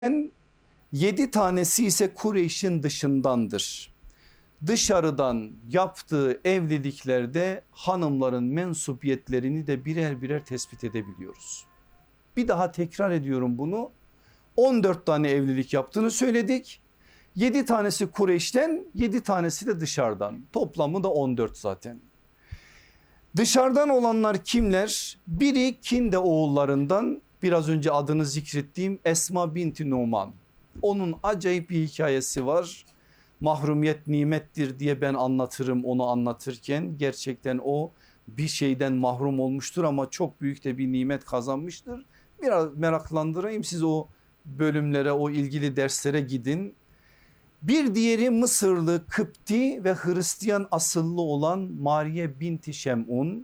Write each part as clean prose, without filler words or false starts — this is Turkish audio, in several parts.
7 tanesi ise Kureyş'in dışındandır. Dışarıdan yaptığı evliliklerde hanımların mensubiyetlerini de birer birer tespit edebiliyoruz. Bir daha tekrar ediyorum bunu. 14 tane evlilik yaptığını söyledik. 7 tanesi Kureyş'ten, 7 tanesi de dışarıdan. Toplamı da 14 zaten. Dışarıdan olanlar kimler? Biri Kinde oğullarından, biraz önce adını zikrettiğim Esma binti Numan. Onun acayip bir hikayesi var. Mahrumiyet nimettir diye ben anlatırım onu anlatırken. Gerçekten o bir şeyden mahrum olmuştur ama çok büyük de bir nimet kazanmıştır. Biraz meraklandırayım, siz o bölümlere, o ilgili derslere gidin. Bir diğeri Mısırlı, Kıpti ve Hristiyan asıllı olan Mariye binti Şem'un.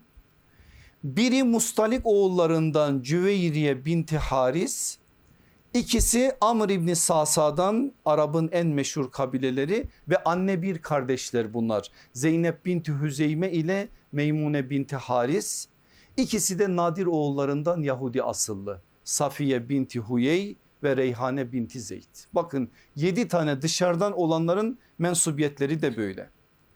Biri Mustalik oğullarından Cüveyriye binti Haris. İkisi Amr İbni Sasa'dan, Arap'ın en meşhur kabileleri ve anne bir kardeşler bunlar. Zeynep binti Hüzeyme ile Meymune binti Haris. İkisi de Nadir oğullarından Yahudi asıllı. Safiye binti Huyey ve Reyhane binti Zeyd. Bakın 7 tane dışarıdan olanların mensubiyetleri de böyle.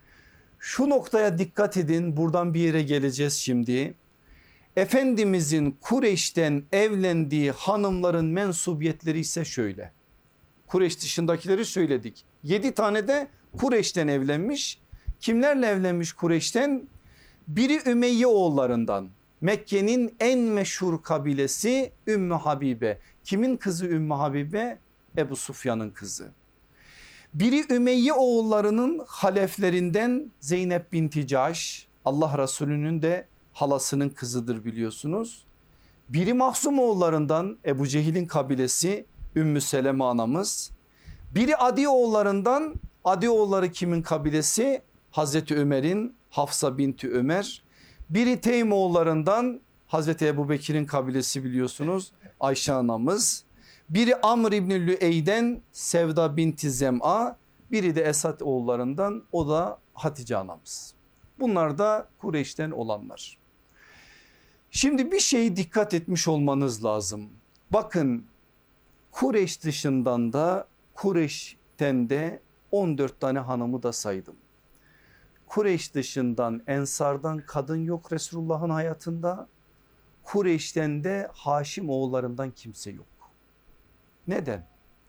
Şu noktaya dikkat edin, buradan bir yere geleceğiz şimdi. Efendimizin Kureyş'ten evlendiği hanımların mensubiyetleri ise şöyle. Kureyş dışındakileri söyledik. 7 tane de Kureyş'ten evlenmiş. Kimlerle evlenmiş Kureyş'ten? Biri Ümeyye oğullarından. Mekke'nin en meşhur kabilesi Ümmü Habibe. Kimin kızı Ümmü Habibe? Ebu Sufyan'ın kızı. Biri Ümeyye oğullarının haleflerinden Zeynep binti Cahş. Allah Resulü'nün de halasının kızıdır biliyorsunuz. Biri Mahzum oğullarından Ebu Cehil'in kabilesi Ümmü Seleme anamız. Biri Adi oğullarından, Adi oğulları kimin kabilesi? Hazreti Ömer'in, Hafsa binti Ömer. Biri Teym oğullarından Hazreti Ebu Bekir'in kabilesi biliyorsunuz, Ayşe anamız. Biri Amr İbni Lüey'den Sevda binti Zem'a. Biri de Esad oğullarından, o da Hatice anamız. Bunlar da Kureyş'ten olanlar. Şimdi bir şeye dikkat etmiş olmanız lazım. Bakın Kureyş dışından da Kureyş'ten de 14 tane hanımı da saydım. Kureyş dışından, Ensar'dan kadın yok Resulullah'ın hayatında. Kureyş'ten de Haşim oğullarından kimse yok. Neden?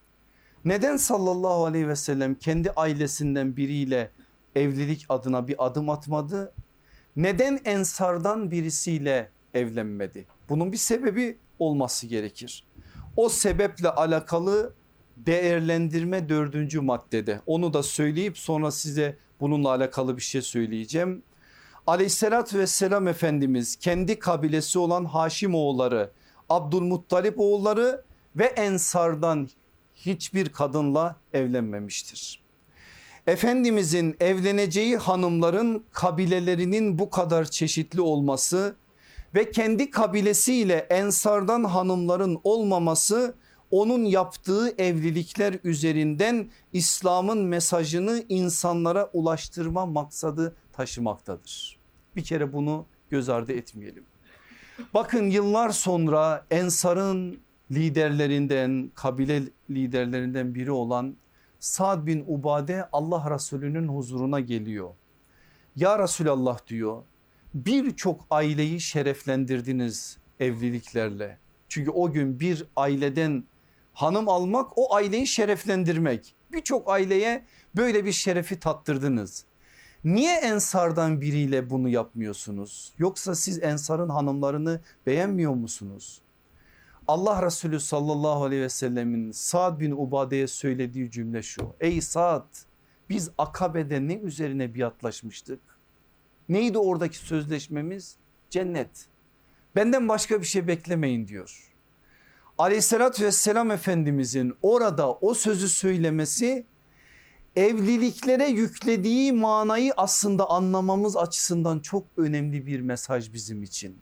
Neden sallallahu aleyhi ve sellem kendi ailesinden biriyle evlilik adına bir adım atmadı? Neden Ensar'dan birisiyle evlenmedi? Bunun bir sebebi olması gerekir. O sebeple alakalı değerlendirme 4. maddede. Onu da söyleyip sonra size bununla alakalı bir şey söyleyeceğim. Aleyhissalatü vesselam Efendimiz kendi kabilesi olan Haşim oğulları, Abdülmuttalip oğulları ve Ensar'dan hiçbir kadınla evlenmemiştir. Efendimizin evleneceği hanımların kabilelerinin bu kadar çeşitli olması ve kendi kabilesiyle Ensar'dan hanımların olmaması onun yaptığı evlilikler üzerinden İslam'ın mesajını insanlara ulaştırma maksadı taşımaktadır. Bir kere bunu göz ardı etmeyelim. Bakın yıllar sonra Ensar'ın liderlerinden, kabile liderlerinden biri olan Sa'd bin Ubade Allah Resulü'nün huzuruna geliyor. Ya Resulallah diyor, birçok aileyi şereflendirdiniz evliliklerle. Çünkü o gün bir aileden hanım almak o aileyi şereflendirmek. Birçok aileye böyle bir şerefi tattırdınız. Niye Ensar'dan biriyle bunu yapmıyorsunuz? Yoksa siz Ensar'ın hanımlarını beğenmiyor musunuz? Allah Resulü sallallahu aleyhi ve sellemin Sa'd bin Ubade'ye söylediği cümle şu. Ey Sa'd, biz Akabe'de ne üzerine biatlaşmıştık? Neydi oradaki sözleşmemiz? Cennet. Benden başka bir şey beklemeyin diyor. Aleyhissalatü vesselam Efendimizin orada o sözü söylemesi evliliklere yüklediği manayı aslında anlamamız açısından çok önemli bir mesaj bizim için.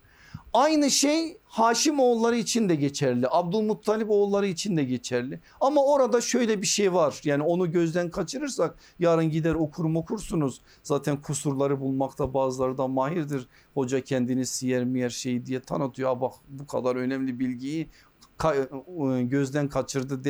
Aynı şey Haşim oğulları için de geçerli. Abdülmuttalip oğulları için de geçerli. Ama orada şöyle bir şey var. Yani onu gözden kaçırırsak yarın gider okursunuz. Zaten kusurları bulmakta bazıları da mahirdir. Hoca kendini siyer miyer şey diye tanıtıyor. Bak bu kadar önemli bilgiyi gözden kaçırdı